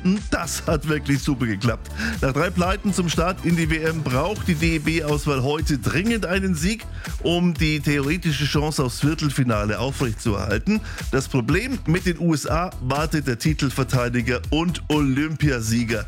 Das hat wirklich super geklappt. Nach 3 Pleiten zum Start in die WM braucht die DEB-Auswahl heute dringend einen Sieg, um die theoretische Chance aufs Viertelfinale aufrechtzuerhalten. Das Problem: mit den USA wartet der Titelverteidiger und Olympiasieger